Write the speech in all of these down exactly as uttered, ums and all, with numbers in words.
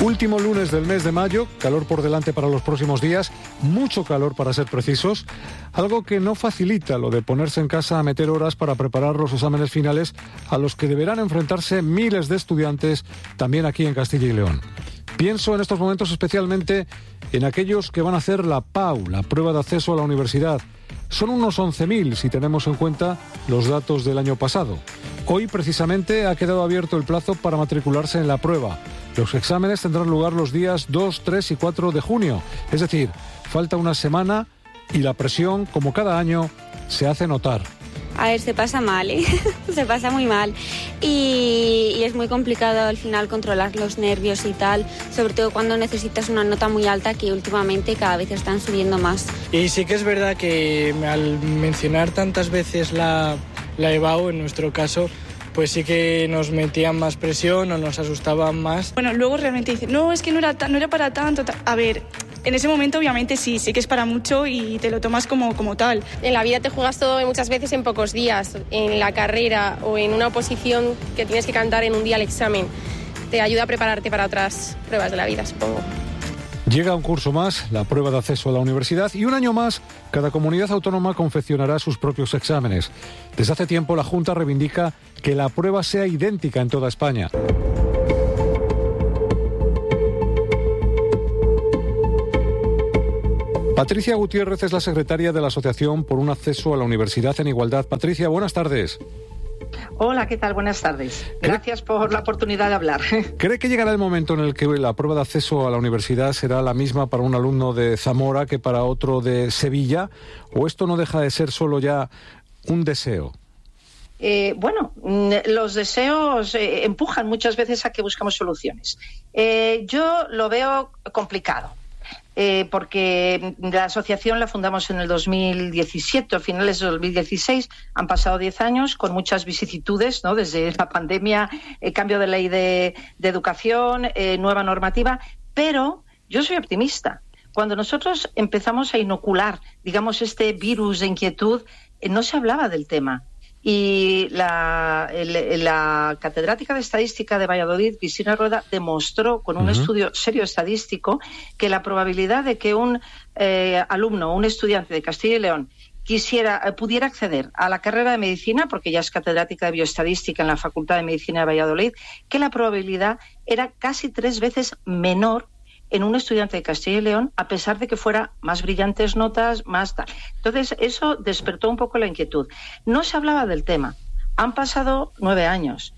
Último lunes del mes de mayo, calor por delante para los próximos días, mucho calor para ser precisos, algo que no facilita lo de ponerse en casa a meter horas para preparar los exámenes finales a los que deberán enfrentarse miles de estudiantes también aquí en Castilla y León. Pienso en estos momentos especialmente en aquellos que van a hacer la P A U, la prueba de acceso a la universidad. Son unos once mil si tenemos en cuenta los datos del año pasado. Hoy precisamente ha quedado abierto el plazo para matricularse en la prueba. Los exámenes tendrán lugar los días dos, tres y cuatro de junio. Es decir, falta una semana y la presión, como cada año, se hace notar. A ver, se pasa mal, ¿eh? Se pasa muy mal. Y, y es muy complicado al final controlar los nervios y tal, sobre todo cuando necesitas una nota muy alta que últimamente cada vez están subiendo más. Y sí que es verdad que al mencionar tantas veces la, la E B A U, en nuestro caso, pues sí que nos metían más presión o nos asustaban más. Bueno, luego realmente dicen, no, es que no era, ta- no era para tanto. Ta-. A ver, en ese momento obviamente sí, sí que es para mucho y te lo tomas como, como tal. En la vida te juegas todo muchas veces en pocos días, en la carrera o en una oposición que tienes que cantar en un día al examen. Te ayuda a prepararte para otras pruebas de la vida, supongo. Llega un curso más, la prueba de acceso a la universidad, y un año más, cada comunidad autónoma confeccionará sus propios exámenes. Desde hace tiempo la Junta reivindica que la prueba sea idéntica en toda España. Patricia Gutiérrez es la secretaria de la Asociación por un Acceso a la Universidad en Igualdad. Patricia, buenas tardes. Hola, ¿qué tal? Buenas tardes. Gracias por la oportunidad de hablar. ¿Cree que llegará el momento en el que la prueba de acceso a la universidad será la misma para un alumno de Zamora que para otro de Sevilla? ¿O esto no deja de ser solo ya un deseo? Eh, bueno, los deseos eh, empujan muchas veces a que buscamos soluciones. Eh, yo lo veo complicado. Eh, porque la asociación la fundamos en el dos mil diecisiete, a finales de dos mil dieciséis, han pasado diez años con muchas vicisitudes, ¿no? Desde la pandemia, el cambio de ley de, de educación, eh, nueva normativa, pero yo soy optimista. Cuando nosotros empezamos a inocular, digamos, este virus de inquietud, eh, no se hablaba del tema. Y la, el, la catedrática de estadística de Valladolid, Cristina Rueda, demostró con un uh-huh. estudio serio estadístico que la probabilidad de que un eh, alumno, un estudiante de Castilla y León quisiera, eh, pudiera acceder a la carrera de medicina, porque ya es catedrática de bioestadística en la Facultad de Medicina de Valladolid, que la probabilidad era casi tres veces menor en un estudiante de Castilla y León, a pesar de que fuera más brillantes notas, más tal. Entonces, eso despertó un poco la inquietud. No se hablaba del tema. Han pasado nueve años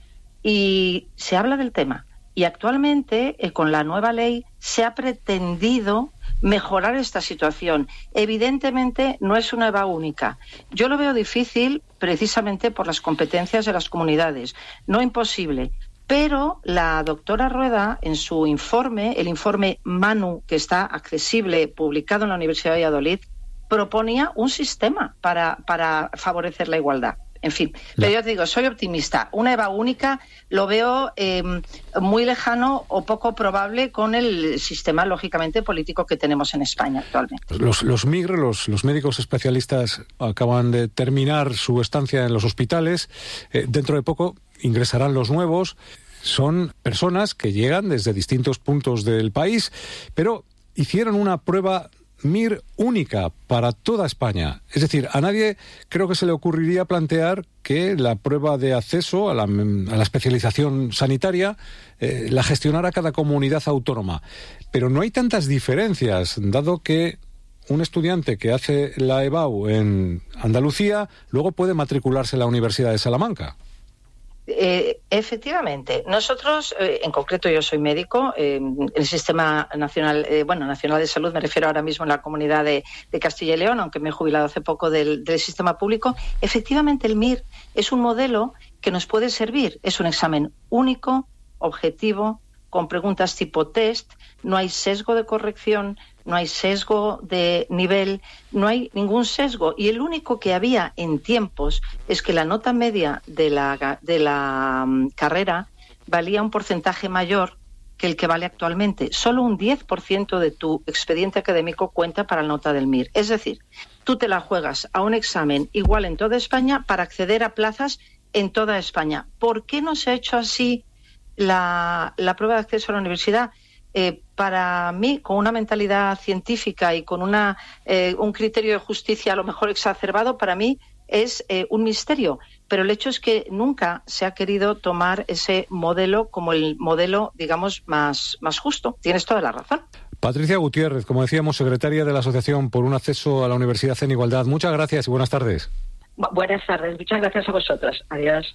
y se habla del tema. Y actualmente, eh, con la nueva ley, se ha pretendido mejorar esta situación. Evidentemente, no es una E B A U única. Yo lo veo difícil precisamente por las competencias de las comunidades. No imposible. Pero la doctora Rueda, en su informe, el informe MANU, que está accesible, publicado en la Universidad de Valladolid, proponía un sistema para, para favorecer la igualdad. En fin, pero yo te digo, soy optimista. Una E B A U única lo veo eh, muy lejano o poco probable con el sistema, lógicamente, político que tenemos en España actualmente. Los, los M I G R, los, los médicos especialistas, acaban de terminar su estancia en los hospitales. Eh, dentro de poco ingresarán los nuevos. Son personas que llegan desde distintos puntos del país, pero hicieron una prueba M I R única para toda España. Es decir, a nadie creo que se le ocurriría plantear que la prueba de acceso a la, a la especialización sanitaria eh, la gestionara cada comunidad autónoma. Pero no hay tantas diferencias, dado que un estudiante que hace la E B A U en Andalucía luego puede matricularse en la Universidad de Salamanca. Eh, efectivamente, nosotros, eh, en concreto yo soy médico, eh, el Sistema Nacional, eh, bueno, Nacional de Salud, me refiero ahora mismo en la comunidad de, de Castilla y León, aunque me he jubilado hace poco del, del sistema público. Efectivamente, el M I R es un modelo que nos puede servir, es un examen único, objetivo, con preguntas tipo test, no hay sesgo de corrección, no hay sesgo de nivel, no hay ningún sesgo. Y el único que había en tiempos es que la nota media de la, de la um, carrera valía un porcentaje mayor que el que vale actualmente. Solo un diez por ciento de tu expediente académico cuenta para la nota del M I R. Es decir, tú te la juegas a un examen igual en toda España para acceder a plazas en toda España. ¿Por qué no se ha hecho así la, la prueba de acceso a la universidad? eh, para mí, con una mentalidad científica y con una, eh, un criterio de justicia a lo mejor exacerbado, para mí es eh, un misterio. Pero el hecho es que nunca se ha querido tomar ese modelo como el modelo, digamos, más, más justo. Tienes toda la razón. Patricia Gutiérrez, como decíamos, secretaria de la Asociación por un Acceso a la Universidad en Igualdad. Muchas gracias y buenas tardes. Bu- buenas tardes. Muchas gracias a vosotros. Adiós.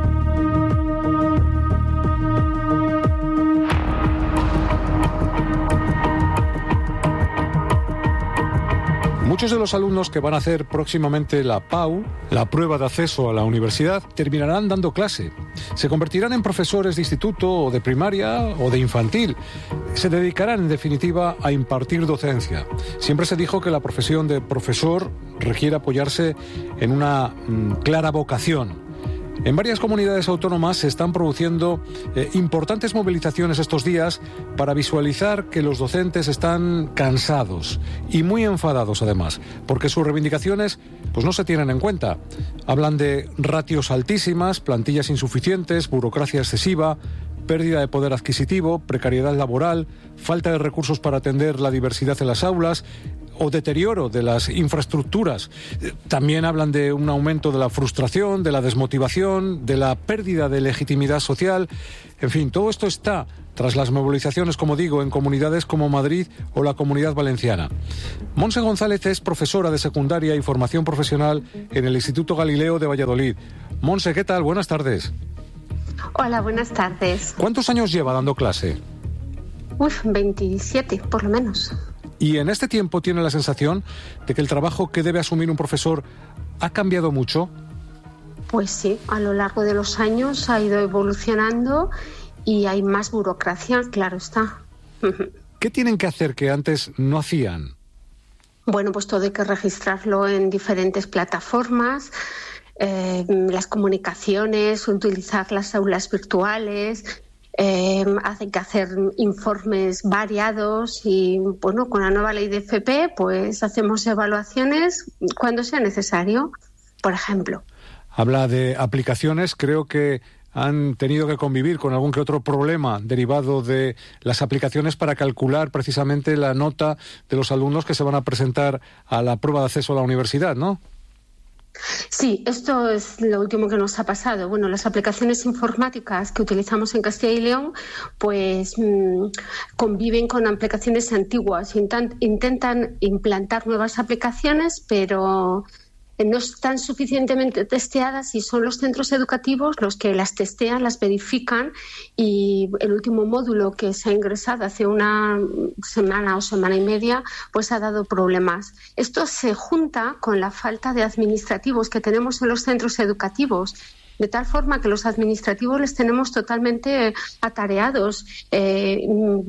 Muchos de los alumnos que van a hacer próximamente la P A U, la prueba de acceso a la universidad, terminarán dando clase. Se convertirán en profesores de instituto o de primaria o de infantil. Se dedicarán, en definitiva, a impartir docencia. Siempre se dijo que la profesión de profesor requiere apoyarse en una mm, clara vocación. En varias comunidades autónomas se están produciendo eh, importantes movilizaciones estos días para visualizar que los docentes están cansados y muy enfadados además, porque sus reivindicaciones pues no se tienen en cuenta. Hablan de ratios altísimas, plantillas insuficientes, burocracia excesiva, pérdida de poder adquisitivo, precariedad laboral, falta de recursos para atender la diversidad en las aulas o deterioro de las infraestructuras. También hablan de un aumento de la frustración, de la desmotivación, de la pérdida de legitimidad social. En fin, todo esto está tras las movilizaciones, como digo, en comunidades como Madrid o la Comunidad Valenciana. Monse González es profesora de secundaria y formación profesional en el Instituto Galileo de Valladolid. Monse, ¿qué tal? Buenas tardes. Hola, buenas tardes. ¿Cuántos años lleva dando clase? Uf, veintisiete, por lo menos. Y en este tiempo tiene la sensación de que el trabajo que debe asumir un profesor ha cambiado mucho. Pues sí, a lo largo de los años ha ido evolucionando y hay más burocracia, claro está. ¿Qué tienen que hacer que antes no hacían? Bueno, pues todo hay que registrarlo en diferentes plataformas, eh, las comunicaciones, utilizar las aulas virtuales. Eh, hacen que hacer informes variados y, bueno, con la nueva ley de F P pues hacemos evaluaciones cuando sea necesario, por ejemplo. Habla de aplicaciones, creo que han tenido que convivir con algún que otro problema derivado de las aplicaciones para calcular precisamente la nota de los alumnos que se van a presentar a la prueba de acceso a la universidad, ¿no? Sí, esto es lo último que nos ha pasado. Bueno, las aplicaciones informáticas que utilizamos en Castilla y León pues mmm, conviven con aplicaciones antiguas. Intent- intentan implantar nuevas aplicaciones, pero no están suficientemente testeadas y son los centros educativos los que las testean, las verifican, y el último módulo que se ha ingresado hace una semana o semana y media pues ha dado problemas. Esto se junta con la falta de administrativos que tenemos en los centros educativos, de tal forma que los administrativos les tenemos totalmente atareados, eh,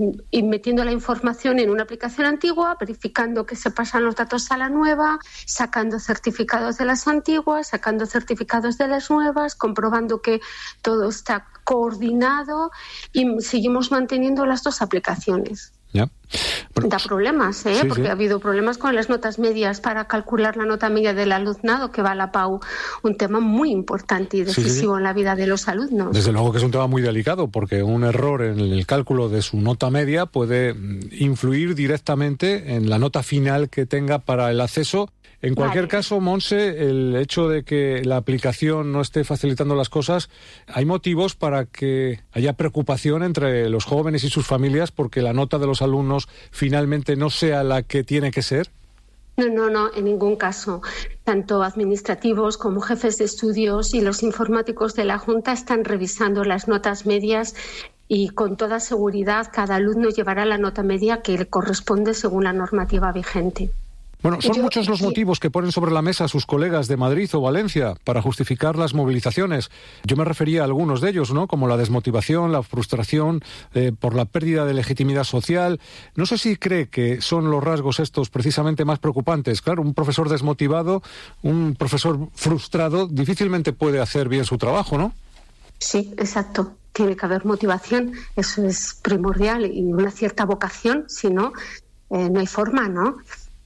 y metiendo la información en una aplicación antigua, verificando que se pasan los datos a la nueva, sacando certificados de las antiguas, sacando certificados de las nuevas, comprobando que todo está coordinado, y seguimos manteniendo las dos aplicaciones. Ya. Pero, da problemas, ¿eh? Sí, porque sí. ha habido problemas con las notas medias para calcular la nota media del alumnado que va a la P A U, un tema muy importante y decisivo sí, sí. en la vida de los alumnos. Desde luego que es un tema muy delicado, porque un error en el cálculo de su nota media puede influir directamente en la nota final que tenga para el acceso. En cualquier Vale. caso, Monse, el hecho de que la aplicación no esté facilitando las cosas, hay motivos para que haya preocupación entre los jóvenes y sus familias porque la nota de los alumnos finalmente no sea la que tiene que ser. No, no, no, en ningún caso. Tanto administrativos como jefes de estudios y los informáticos de la Junta están revisando las notas medias y con toda seguridad cada alumno llevará la nota media que le corresponde según la normativa vigente. Bueno, son Yo- muchos los sí. motivos que ponen sobre la mesa sus colegas de Madrid o Valencia para justificar las movilizaciones. Yo me refería a algunos de ellos, ¿no? Como la desmotivación, la frustración eh, por la pérdida de legitimidad social. No sé si cree que son los rasgos estos precisamente más preocupantes. Claro, un profesor desmotivado, un profesor frustrado, difícilmente puede hacer bien su trabajo, ¿no? Sí, exacto. Tiene que haber motivación, eso es primordial, y una cierta vocación, si no, eh, no hay forma, ¿no?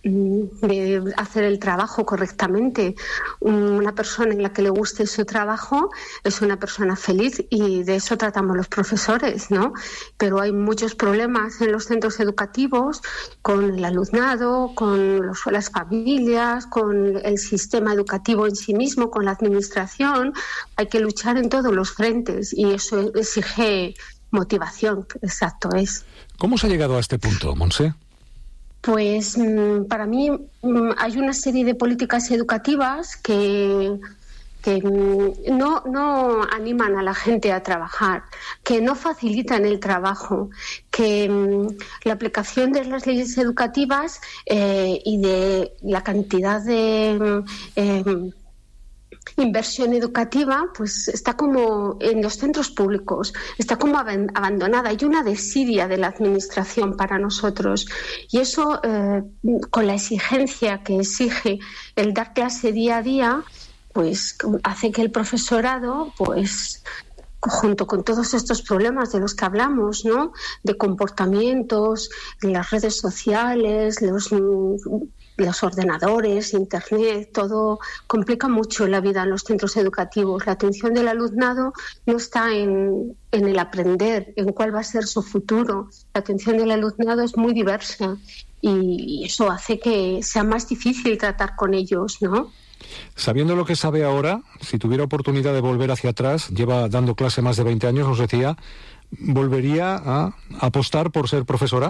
de hacer el trabajo correctamente. Una persona en la que le guste su trabajo es una persona feliz y de eso tratamos los profesores, ¿no? Pero hay muchos problemas en los centros educativos con el alumnado, con los, las familias, con el sistema educativo en sí mismo, con la administración. Hay que luchar en todos los frentes y eso exige motivación, exacto es. ¿Cómo se ha llegado a este punto, Montse? Pues para mí hay una serie de políticas educativas que, que no, no animan a la gente a trabajar, que no facilitan el trabajo, que la aplicación de las leyes educativas eh, y de la cantidad de eh, inversión educativa pues está como en los centros públicos, está como ab- abandonada. Hay una desidia de la administración para nosotros y eso eh, con la exigencia que exige el dar clase día a día pues hace que el profesorado pues junto con todos estos problemas de los que hablamos, ¿no? De comportamientos, las redes sociales, los los ordenadores, internet, todo complica mucho la vida en los centros educativos. La atención del alumnado no está en, en el aprender, en cuál va a ser su futuro. La atención del alumnado es muy diversa y, y eso hace que sea más difícil tratar con ellos, ¿no? Sabiendo lo que sabe ahora, si tuviera oportunidad de volver hacia atrás, lleva dando clase más de veinte años, nos decía, ¿volvería a apostar por ser profesora?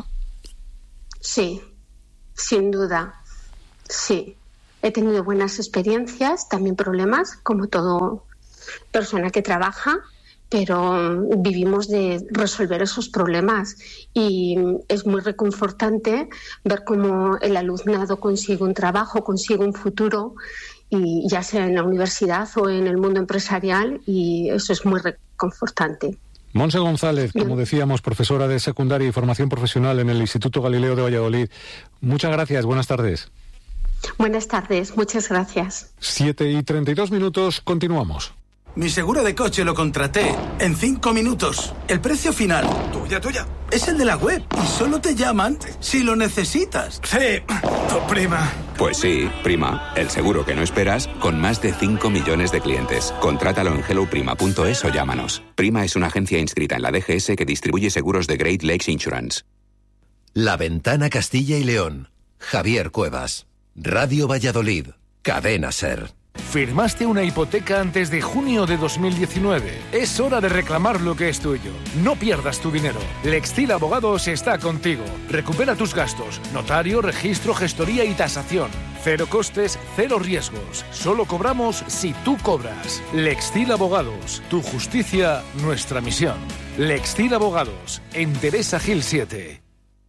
Sí, sin duda. Sí, he tenido buenas experiencias, también problemas, como todo persona que trabaja, pero vivimos de resolver esos problemas y es muy reconfortante ver cómo el alumnado consigue un trabajo, consigue un futuro, y ya sea en la universidad o en el mundo empresarial, y eso es muy reconfortante. Montse González, como decíamos, profesora de secundaria y formación profesional en el Instituto Galileo de Valladolid. Muchas gracias, buenas tardes. Buenas tardes, muchas gracias. siete y treinta y dos minutos, continuamos. Mi seguro de coche lo contraté en cinco minutos. El precio final, tuya, tuya, es el de la web y solo te llaman si lo necesitas. Sí, tu prima. Pues sí, Prima, el seguro que no esperas con más de cinco millones de clientes. Contrátalo en hello prima punto es o llámanos. Prima es una agencia inscrita en la D G S que distribuye seguros de Great Lakes Insurance. La Ventana Castilla y León. Javier Cuevas. Radio Valladolid. Cadena SER. ¿Firmaste una hipoteca antes de junio de dos mil diecinueve? Es hora de reclamar lo que es tuyo. No pierdas tu dinero. Lextil Abogados está contigo. Recupera tus gastos. Notario, registro, gestoría y tasación. Cero costes, cero riesgos. Solo cobramos si tú cobras. Lextil Abogados. Tu justicia, nuestra misión. Lextil Abogados. En Teresa Gil siete.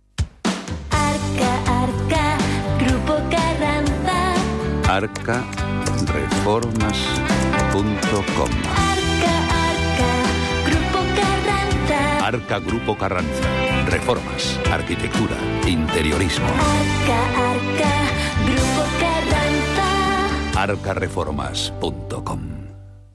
Arca, Arca, Grupo Carranza. Arca Reformas punto com. Arca, Arca, Grupo Carranza. Arca Grupo Carranza. Reformas, arquitectura, interiorismo. Arca, Arca, Grupo Carranza. arca reformas punto com.